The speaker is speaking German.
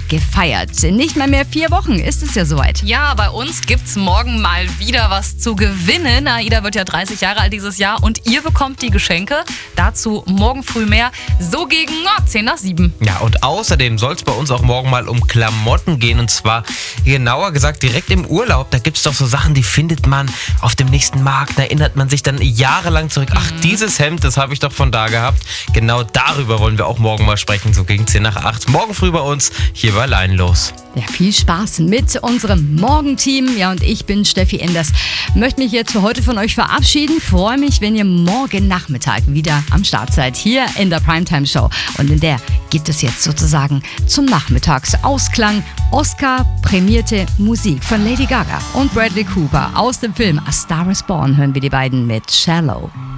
gefeiert. Nicht mehr 4 Wochen ist es ja soweit. Ja, bei uns gibt's morgen mal wieder was zu gewinnen. Aida wird ja 30 Jahre alt dieses Jahr und ihr bekommt die Geschenke. Dazu morgen früh mehr, so gegen 10 nach 7. Ja, und außerdem soll es bei uns auch morgen mal um Klamotten gehen. Und zwar genauer gesagt direkt im Urlaub. Da gibt es doch so Sachen, die findet man auf dem nächsten Markt. Da erinnert man sich dann jahrelang zurück. Ach, dieses Hemd, das habe ich doch von da gehabt. Genau darüber wollen wir auch morgen mal sprechen, so gegen 10 nach 8. Morgen früh bei uns, hier bei Leinlos. Ja, viel Spaß mit unserem Morgenteam. Ja, und ich bin Steffi Enders. Möchte mich jetzt für heute von euch verabschieden. Freue mich, wenn ihr morgen Nachmittag wieder am Start seid, hier in der Primetime Show. Und in der gibt es jetzt sozusagen zum Nachmittagsausklang Oscar-prämierte Musik von Lady Gaga und Bradley Cooper aus dem Film A Star is Born. Hören wir die beiden mit Shallow.